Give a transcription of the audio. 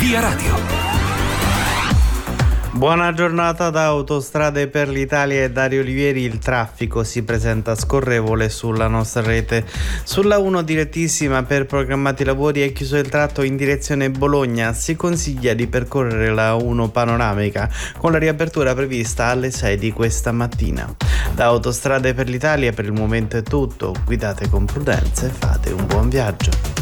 Via Radio. Buona giornata da Autostrade per l'Italia e Dario Olivieri. Il traffico si presenta scorrevole sulla nostra rete. Sulla 1 direttissima per programmati lavori è chiuso il tratto in direzione Bologna. Si consiglia di percorrere la 1 panoramica con la riapertura prevista alle 6 di questa mattina. Da Autostrade per l'Italia per il momento è tutto. Guidate con prudenza e fate un buon viaggio.